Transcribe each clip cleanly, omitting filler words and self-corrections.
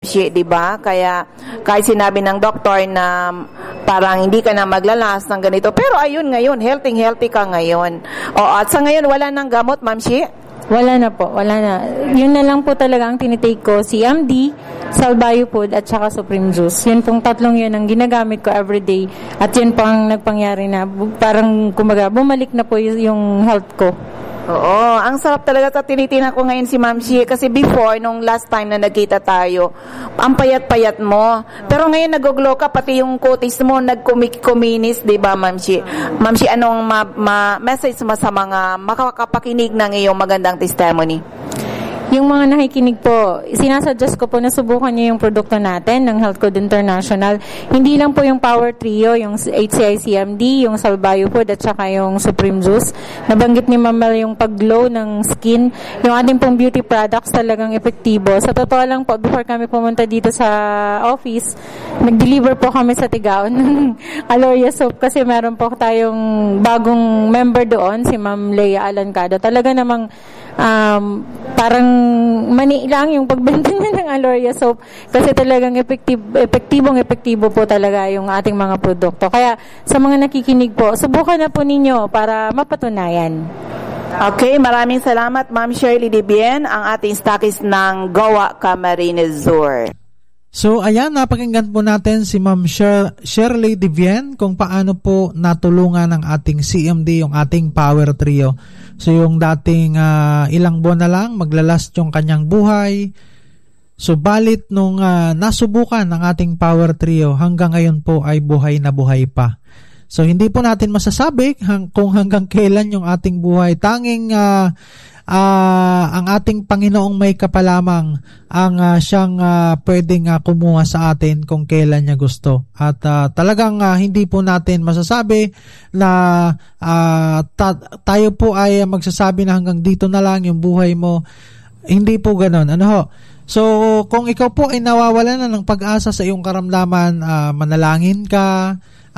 Shi, di ba? Kaya kahit sinabi ng doktor na parang hindi ka na maglalas ng ganito, pero ayun ngayon, healthy ka ngayon. O, at sa ngayon, wala nang gamot, Ma'am Shi? Wala na po, wala na. Yun na lang po talaga ang tinitake ko, CMD, Salbayo Food, at saka Supreme Juice. Yun pong tatlong yun ang ginagamit ko everyday. At yun po ang nagpangyari na parang kumaga, bumalik na po yung health ko. Oo, ang sarap talaga sa tinitingnan ko ngayon si Ma'am Shi kasi before, nung last time na nagkita tayo, ang payat-payat mo. Pero ngayon nag-glow ka, pati yung kutis mo nagkuminis, di ba Ma'am Shi? Ma'am Shi, anong message mo sa mga makakapakinig ng iyong magandang testimony? Yung mga nakikinig po, sinasuggest ko po na subukan niyo yung produkto natin ng Health Code International. Hindi lang po yung Power Trio, yung HCI CMD, yung Salbayo Food, at saka yung Supreme Juice. Nabanggit ni Ma'am Mel yung pag-glow ng skin. Yung ating pong beauty products talagang epektibo. Sa totoo lang po, before kami pumunta dito sa office, nag-deliver po kami sa Tigaon ng Aloria Soap kasi meron po tayong bagong member doon, si Ma'am Leia Alancado. Talaga namang parang mani lang yung pagbenta niya ng Aloria Soap kasi talagang epektibo po talaga yung ating mga produkto. Kaya sa mga nakikinig po, subukan na po ninyo para mapatunayan. Okay, maraming salamat Ma'am Shirley Dibien, ang ating stockist ng Goa Camarines Sur. So ayan, napakinggan po natin si Ma'am Shirley Dibien kung paano po natulungan ng ating CMD, yung ating Power Trio. So yung dating ilang buwan na lang, maglalast yung kanyang buhay. Subalit nung nasubukan ng ating Power Trio, hanggang ngayon po ay buhay na buhay pa. So hindi po natin masasabi kung hanggang kailan yung ating buhay. Tanging ang ating Panginoong may kapalamang ang siyang pwedeng kumuha sa atin kung kailan niya gusto. At talagang hindi po natin masasabi na tayo po ay magsasabi na hanggang dito na lang yung buhay mo. Hindi po ganon. Ano ho? So kung ikaw po ay nawawalan na ng pag-asa sa iyong karamdaman, manalangin ka,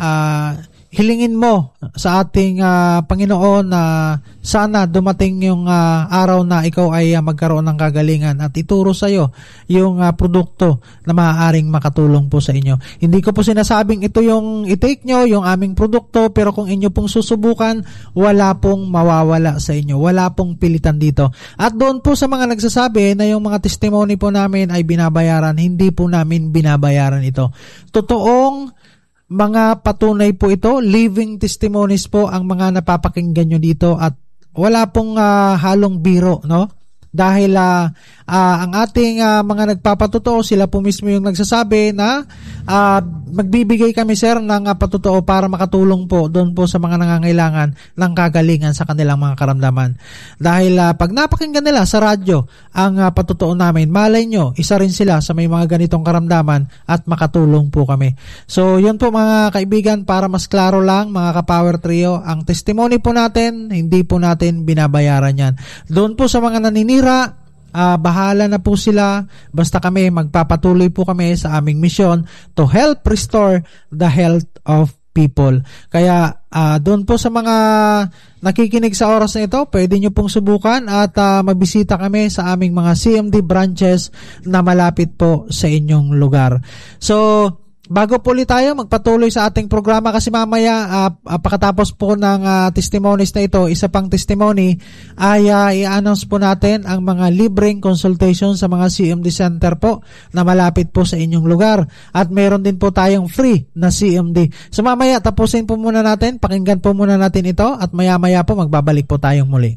hilingin mo sa ating Panginoon na sana dumating yung araw na ikaw ay magkaroon ng kagalingan at ituro sa iyo yung produkto na maaaring makatulong po sa inyo. Hindi ko po sinasabing ito yung i-take nyo, yung aming produkto, pero kung inyo pong susubukan, wala pong mawawala sa inyo. Wala pong pilitan dito. At doon po sa mga nagsasabi na yung mga testimony po namin ay binabayaran, hindi po namin binabayaran ito. Totoong mga patunay po ito, living testimonies po ang mga napapakinggan nyo dito at wala pong halong biro, no? Dahil ang ating mga nagpapatotoo, sila po mismo yung nagsasabi na magbibigay kami sir ng patotoo para makatulong po doon po sa mga nangangailangan ng kagalingan sa kanilang mga karamdaman. Dahil pag napakinggan nila sa radyo ang patotoo namin, malay nyo, isa rin sila sa may mga ganitong karamdaman at makatulong po kami. So yun po mga kaibigan, para mas klaro lang mga ka-Power Trio, ang testimony po natin, hindi po natin binabayaran yan. Doon po sa mga naninira, bahala na po sila, basta kami magpapatuloy po kami sa aming misyon to help restore the health of people. Kaya doon po sa mga nakikinig sa oras na ito, pwede nyo pong subukan at mabisita kami sa aming mga CMD branches na malapit po sa inyong lugar. So bago po ulit tayo magpatuloy sa ating programa, kasi mamaya pagkatapos po ng testimonies na ito, isa pang testimony ay i-announce po natin ang mga libreng consultation sa mga CMD center po na malapit po sa inyong lugar. At meron din po tayong free na CMD. So mamaya tapusin po muna natin, pakinggan po muna natin ito at maya-maya po magbabalik po tayong muli.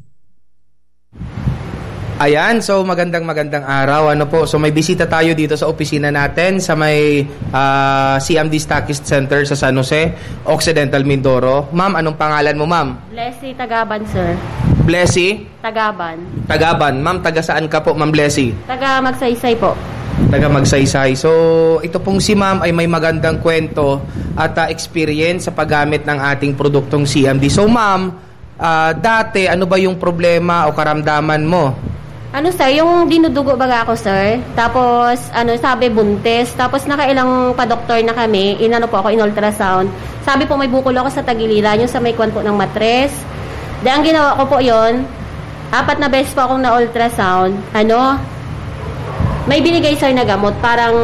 Ayan, so magandang araw. So may bisita tayo dito sa opisina natin sa may CMD Stockist Center sa San Jose, Occidental Mindoro. Ma'am, anong pangalan mo, ma'am? Blessy Tagaban, sir. Blessy? Tagaban. Ma'am, taga saan ka po, ma'am Blessy? Taga Magsaysay po. Taga Magsaysay. So ito pong si ma'am ay may magandang kwento at experience sa paggamit ng ating produktong CMD. So ma'am, dati ano ba yung problema o karamdaman mo? Ano sir, yung dinudugo baga ako sir, tapos sabi buntis, tapos nakailang pa-doktor na kami, po ako in ultrasound. Sabi po may bukol ako sa tagiliran, yung sa may kwan po ng matres. Ang ginawa ko po yon, 4 na beses po akong na ultrasound, may binigay sir na gamot, parang